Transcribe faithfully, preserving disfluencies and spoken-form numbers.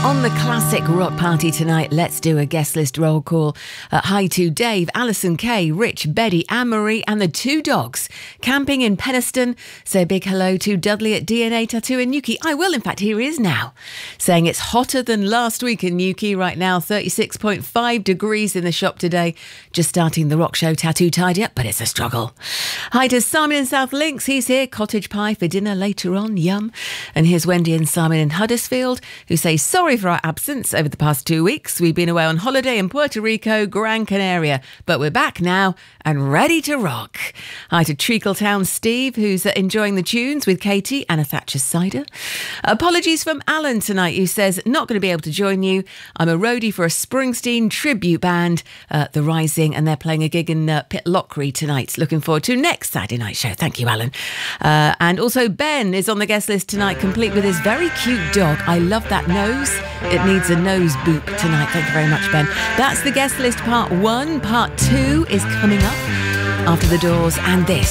On the classic rock party tonight, let's do a guest list roll call. Uh, hi to Dave, Alison Kay, Rich, Betty, Anne-Marie and the two dogs camping in Penistone. Say a big hello to Dudley at D N A Tattoo in Newquay. I will, in fact, here he is now, saying it's hotter than last week in Newquay right now, thirty-six point five degrees in the shop today. Just starting the Rock Show tattoo tidy up, but it's a struggle. Hi to Simon in South Links. He's here. Cottage pie for dinner later on. Yum. And here's Wendy and Simon in Huddersfield, who say sorry for our absence over the past two weeks. We've been away on holiday in Puerto Rico, Gran Canaria, but we're back now and ready to rock. Hi to Treacletown Steve, who's uh, enjoying the tunes with Katie and a Thatcher's cider. Apologies from Alan tonight, who says, not going to be able to join you. I'm a roadie for a Springsteen tribute band, uh, The Rising, and they're playing a gig in uh, Pitlochry tonight. Looking forward to next Saturday night show. Thank you, Alan. Uh, and also Ben is on the guest list tonight, complete with his very cute dog. I love that nose. It needs a nose boop tonight. Thank you very much, Ben. That's the guest list part one. Part two is coming up after the Doors and this.